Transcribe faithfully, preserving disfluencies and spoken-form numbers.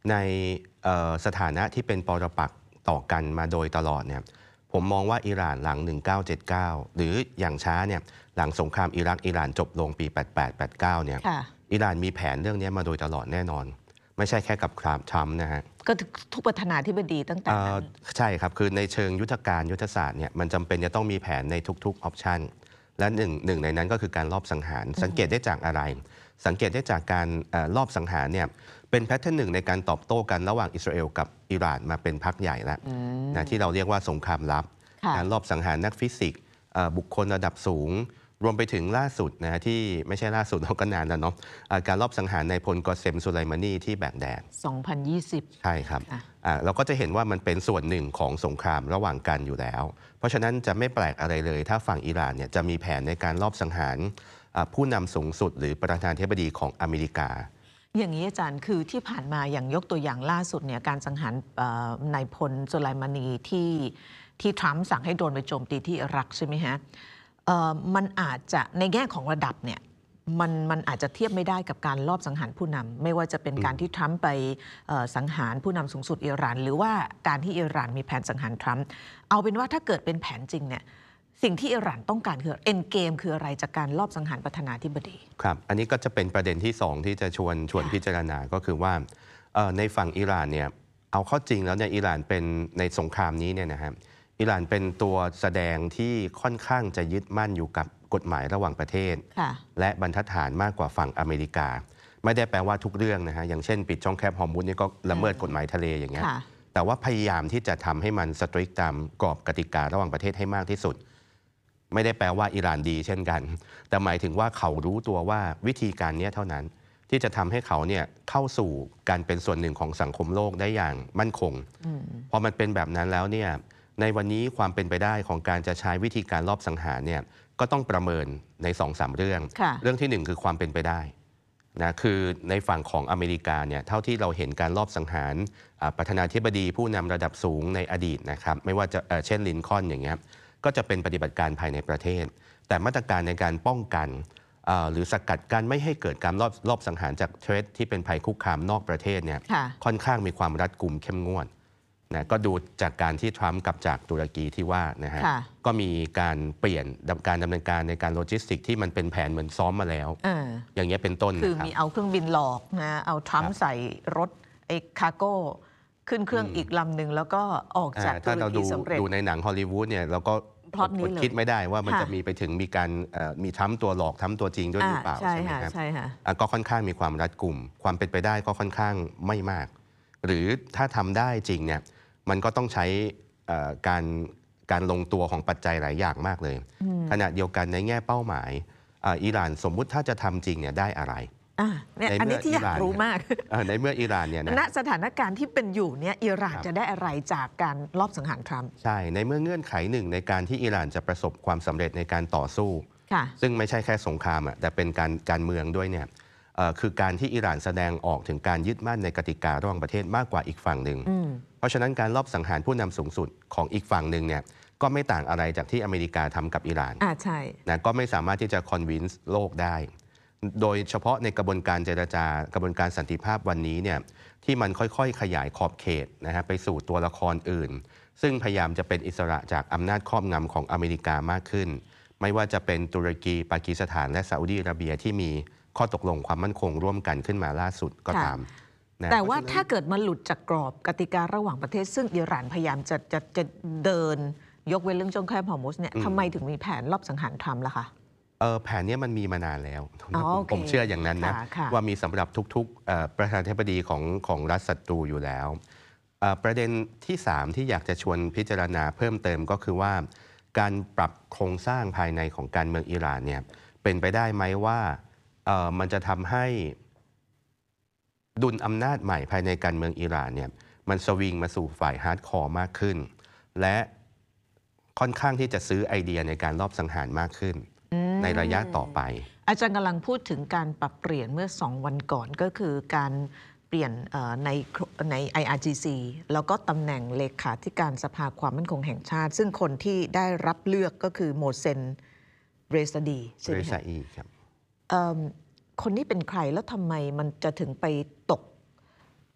ในสถานะที่เป็นปรปักษ์ต่อกันมาโดยตลอดเนี่ยผมมองว่าอิหร่านหลังหนึ่งเก้าเจ็ดเก้าหรืออย่างช้าเนี่ยหลังสงครามอิรักอิหร่านจบลงปีแปดแปด แปดเก้าเนี่ยอิหร่านมีแผนเรื่องนี้มาโดยตลอดแน่นอนไม่ใช่แค่กับทรัมป์นะฮะก็ทุกประธานาธิบดีตั้งแต่นั้นใช่ครับคือในเชิงยุทธการยุทธศาสตร์เนี่ยมันจำเป็นจะต้องมีแผนในทุกๆออปชันและหนึ่งหนึ่งในนั้นก็คือการลอบสังหารสังเกตได้จากอะไรสังเกตได้จากการลอบสังหารเนี่ยเป็นแพทเทิร์นหนึ่งในการตอบโต้กันระหว่างอิสราเอลกับอิหร่านมาเป็นพักใหญ่แล้วนะที่เราเรียกว่าสงครามลับการลอบสังหารนักฟิสิกส์บุคคลระดับสูงรวมไปถึงล่าสุดนะที่ไม่ใช่ล่าสุดเราก็นานแล้วเนาะการลอบสังหารในพลกอเซมสุไลมานีที่แบกแดดสองพันยี่สิบใช่ครับเราก็จะเห็นว่ามันเป็นส่วนหนึ่งของสงครามระหว่างกันอยู่แล้วเพราะฉะนั้นจะไม่แปลกอะไรเลยถ้าฝั่งอิหร่านเนี่ยจะมีแผนในการลอบสังหารผู้นำสูงสุดหรือประธานาธิบดีของอเมริกาอย่างนี้อาจารย์คือที่ผ่านมาอย่างยกตัวอย่างล่าสุดเนี่ยการสังหารนายพลสุไลมานีที่ที่ทรัมป์สั่งให้โดรนไปโจมตีที่อิรักใช่ไหมฮะมันอาจจะในแง่ของระดับเนี่ยมันมันอาจจะเทียบไม่ได้กับการลอบสังหารผู้นำไม่ว่าจะเป็นการที่ทรัมป์ไปสังหารผู้นำสูงสุดอิหร่านหรือว่าการที่อิหร่านมีแผนสังหารทรัมป์เอาเป็นว่าถ้าเกิดเป็นแผนจริงเนี่ยสิ่งที่อิหร่านต้องการคือเอ็นเกมคืออะไรจากการลอบสังหารประธานาธิบดีครับอันนี้ก็จะเป็นประเด็นที่สองที่จะชวนชวนพิจารณาก็คือว่าในฝั่งอิหร่านเนี่ยเอาเข้าจริงแล้วเนี่ยอิหร่านเป็นในสงครามนี้เนี่ยนะครับอิหร่านเป็นตัวแสดงที่ค่อนข้างจะยึดมั่นอยู่กับกฎหมายระหว่างประเทศและบรรทัดฐานมากกว่าฝั่งอเมริกาไม่ได้แปลว่าทุกเรื่องนะฮะอย่างเช่นปิดช่องแคบฮอร์มุซนี่ก็ละเมิดกฎหมายทะเลอย่างเงี้ยแต่ว่าพยายามที่จะทำให้มันสตริกตามกรอบกติการะหว่างประเทศให้มากที่สุดไม่ได้แปลว่าอิหร่านดีเช่นกันแต่หมายถึงว่าเขารู้ตัวว่าวิธีการนี้เท่านั้นที่จะทำให้เขาเนี่ยเข้าสู่การเป็นส่วนหนึ่งของสังคมโลกได้อย่างมั่นคงพอมันเป็นแบบนั้นแล้วเนี่ยในวันนี้ความเป็นไปได้ของการจะใช้วิธีการลอบสังหารเนี่ยก็ต้องประเมินใน สองสาม เรื่องเรื่องที่หนึ่งคือความเป็นไปได้นะคือในฝั่งของอเมริกาเนี่ยเท่าที่เราเห็นการลอบสังหารประธานาธิบดีผู้นำระดับสูงในอดีตนะครับไม่ว่าจะเช่นลินคอล์นอย่างเงี้ยก็จะเป็นปฏิบัติการภายในประเทศแต่มาตรการในการป้องกันหรือสกัดกั้นไม่ให้เกิดการลอบลอบสังหารจากเทรดที่เป็นภัยคุกคามนอกประเทศเนี่ยค่อนข้างมีความรัดกุมเข้มงวดนะก็ดูจากการที่ทรัมป์กลับจากตุรกีที่ว่านะฮะก็มีการเปลี่ยนการดำเนินการในการโลจิสติกที่มันเป็นแผนเหมือนซ้อมมาแล้ว อ, อย่างเงี้ยเป็นต้นคือมีเอาเครื่องบินหลอกนะเอาทรัมป์ใส่รถไอ้คาร์โก้ขึ้นเครื่องอีกลำหนึ่งแล้วก็ออกจากตุรกีสำเร็จดูในหนังฮอลลีวูดเนี่ยเราก็คิดไม่ได้ว่ามันจะมีไปถึงมีการมีทรัมป์ตัวหลอกทรัมป์ตัวจริงด้วยหรือเปล่าใช่ไหมครับก็ค่อนข้างมีความรัดกุมความเป็นไปได้ก็ค่อนข้างไม่มากหรือถ้าทำได้จริงเนี่ยมันก็ต้องใช้การการลงตัวของปัจจัยหลายอย่างมากเลยขณะเดียวกันในแง่เป้าหมายอิหร่านสมมุติถ้าจะทำจริงเนี่ยได้อะไรเนี่ยอันนี้ที่อยากรู้มากในเมื่ออิหร่านเนี่ยณสถานการณ์ที่เป็นอยู่เนี่ยอิหร่านจะได้อะไรจากการลอบสังหารทรัมป์ใช่ในเมื่อเงื่อนไขหนึ่งในการที่อิหร่านจะประสบความสำเร็จในการต่อสู้ซึ่งไม่ใช่แค่สงครามแต่เป็นการการเมืองด้วยเนี่ยคือการที่อิหร่านแสดงออกถึงการยึดมั่นในกติการะหว่างประเทศมากกว่าอีกฝั่งหนึ่งเพราะฉะนั้นการลอบสังหารผู้นำสูงสุดของอีกฝั่งหนึ่งเนี่ยก็ไม่ต่างอะไรจากที่อเมริกาทำกับอิหร่านอ่าใช่นะก็ไม่สามารถที่จะคอนวินส์โลกได้โดยเฉพาะในกระบวนการเจรจากระบวนการสันติภาพวันนี้เนี่ยที่มันค่อยๆขยายขอบเขตนะฮะไปสู่ตัวละครอื่นซึ่งพยายามจะเป็นอิสระจากอำนาจครอบงำของอเมริกามากขึ้นไม่ว่าจะเป็นตุรกีปากีสถานและซาอุดีอาระเบียที่มีข้อตกลงความมั่นคงร่วมกันขึ้นมาล่าสุดก็ตามแต่ว่าถ้าเกิดมันหลุดจากกรอบกติการะหว่างประเทศซึ่งอิหร่านพยายามจะจะจะเดินยกเว้นเรื่องช่องแคบฮอร์มุซเนี่ยทำไมถึงมีแผนลอบสังหารทรัมป์ล่ะคะเออแผนนี้มันมีมานานแล้ว ผมเชื่ออย่างนั้นนะว่ามีสำหรับทุกๆประธานาธิบดีของของรัฐศัตรูอยู่แล้วประเด็นที่สามที่อยากจะชวนพิจารณาเพิ่มเติมก็คือว่าการปรับโครงสร้างภายในของการเมืองอิหร่านเนี่ยเป็นไปได้ไหมว่ามันจะทำให้ดุลอำนาจใหม่ภายในการเมืองอิหร่านเนี่ยมันสวิงมาสู่ฝ่ายฮาร์ดคอร์มากขึ้นและค่อนข้างที่จะซื้อไอเดียในการลอบสังหารมากขึ้นในระยะต่อไปอาจารย์กำลังพูดถึงการปรับเปลี่ยนเมื่อสองวันก่อนก็คือการเปลี่ยนในใน ไอ อาร์ จี ซี แล้วก็ตำแหน่งเลขาธิการสภาความมั่นคงแห่งชาติซึ่งคนที่ได้รับเลือกก็คือโมเซนเรซาดีใช่ไหมครับคนนี้เป็นใครแล้วทำไมมันจะถึงไปตก